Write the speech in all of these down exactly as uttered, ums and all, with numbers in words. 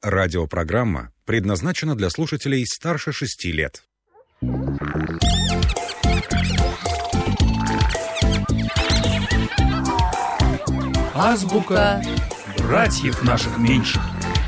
Радиопрограмма предназначена для слушателей старше шести лет. Азбука братьев наших меньших.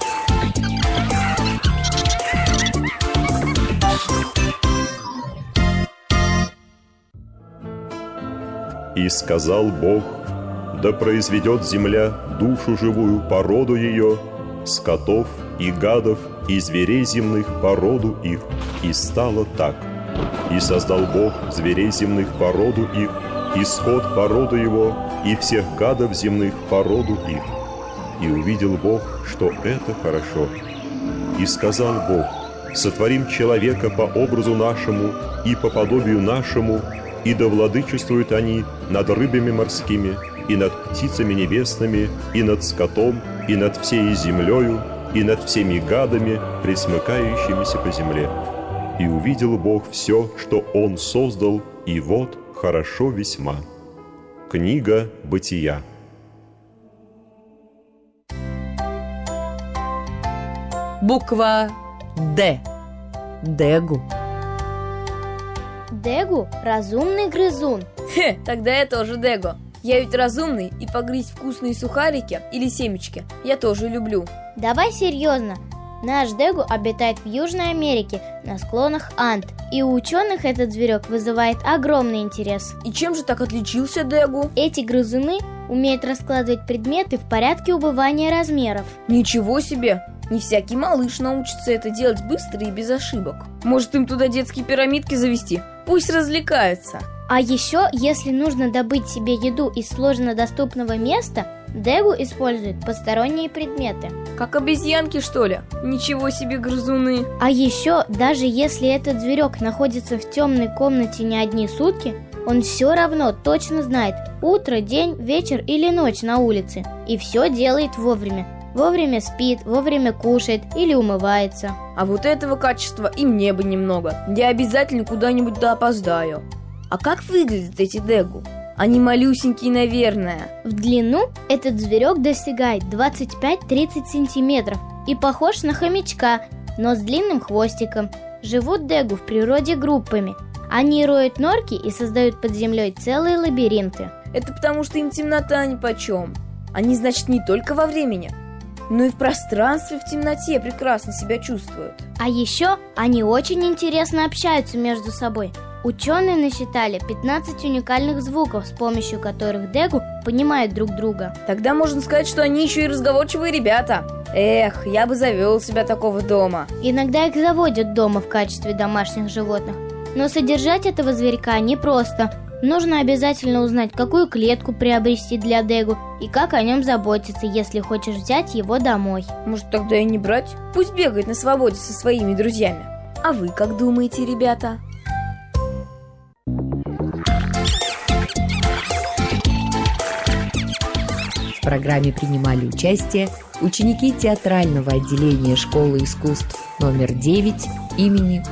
И сказал Бог: да произведет земля душу живую по роду ее, скотов и гадов и зверей земных по роду их. И стало так. И создал Бог зверей земных по роду их, и скот по роду его, и всех гадов земных по роду их. И увидел Бог, что это хорошо. И сказал Бог: сотворим человека по образу нашему и по подобию нашему, и да владычествуют они над рыбами морскими, и над птицами небесными, и над скотом, и над всей землею, и над всеми гадами, пресмыкающимися по земле. И увидел Бог все, что Он создал, и вот хорошо весьма. Книга Бытия. Буква Д. Дегу. Дегу – разумный грызун. Хе, тогда я тоже Дегу. Я ведь разумный, и погрызть вкусные сухарики или семечки я тоже люблю. Давай серьезно. Наш Дегу обитает в Южной Америке, на склонах Анд. И у ученых этот зверек вызывает огромный интерес. И чем же так отличился Дегу? Эти грызуны умеют раскладывать предметы в порядке убывания размеров. Ничего себе! Не всякий малыш научится это делать быстро и без ошибок. Может, им туда детские пирамидки завести? Пусть развлекаются. А еще, если нужно добыть себе еду из сложно доступного места, Дегу использует посторонние предметы. Как обезьянки, что ли? Ничего себе грызуны. А еще, даже если этот зверек находится в темной комнате не одни сутки, он все равно точно знает утро, день, вечер или ночь на улице. И все делает вовремя. Вовремя спит, вовремя кушает или умывается. А вот этого качества и мне бы немного. Я обязательно куда-нибудь да опоздаю. А как выглядят эти Дегу? Они малюсенькие, наверное. В длину этот зверек достигает двадцать пять-тридцать сантиметров и похож на хомячка, но с длинным хвостиком. Живут Дегу в природе группами. Они роют норки и создают под землей целые лабиринты. Это потому, что им темнота нипочем. Они, значит, не только во времени, но и в пространстве в темноте прекрасно себя чувствуют. А еще они очень интересно общаются между собой. Ученые насчитали пятнадцать уникальных звуков, с помощью которых Дегу понимают друг друга. Тогда можно сказать, что они еще и разговорчивые ребята. Эх, я бы завел себя такого дома. Иногда их заводят дома в качестве домашних животных. Но содержать этого зверька непросто. Нужно обязательно узнать, какую клетку приобрести для Дегу и как о нем заботиться, если хочешь взять его домой. Может, тогда и не брать? Пусть бегает на свободе со своими друзьями. А вы как думаете, ребята? В программе принимали участие ученики театрального отделения школы искусств номер девять имени